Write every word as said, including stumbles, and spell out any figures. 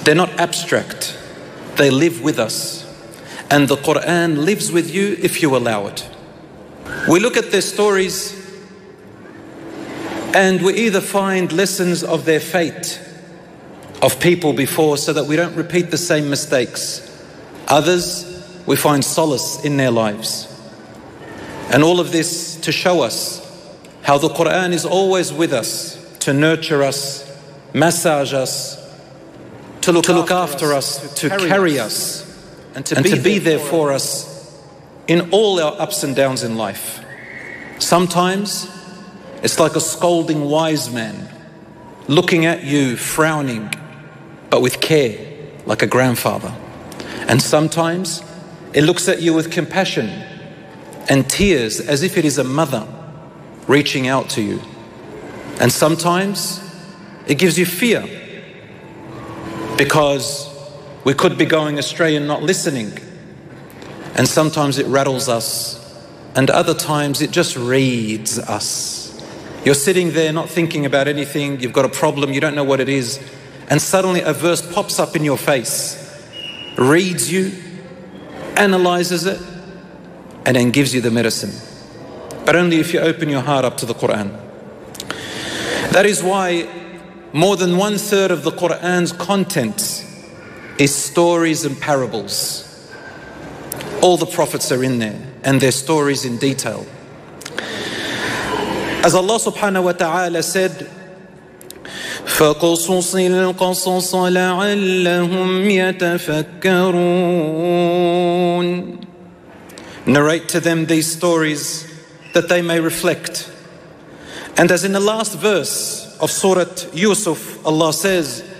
They're not abstract. They live with us. And the Quran lives with you if you allow it. We look at their stories and we either find lessons of their fate, of people before, so that we don't repeat the same mistakes. Others, we find solace in their lives. And all of this to show us how the Quran is always with us, to nurture us, massage us, to look, to look after us, us to carry, carry us, us, and to, and be, to be there for us in all our ups and downs in life. Sometimes it's like a scolding wise man, looking at you, frowning, but with care, like a grandfather. And sometimes it looks at you with compassion and tears, as if it is a mother reaching out to you. And sometimes it gives you fear, because we could be going astray and not listening. And sometimes it rattles us, and other times it just reads us. You're sitting there not thinking about anything, you've got a problem, you don't know what it is, and suddenly a verse pops up in your face, reads you, analyzes it, and then gives you the medicine. But only if you open your heart up to the Quran. That is why more than one third of the Quran's content is stories and parables. All the prophets are in there, and their stories in detail. As Allah subhanahu wa ta'ala said, فَقُصُصِ الْقَصَصَ لَعَلَّهُمْ يَتَفَكَّرُونَ. Narrate to them these stories that they may reflect. And as in the last verse of Surah Yusuf, Allah says,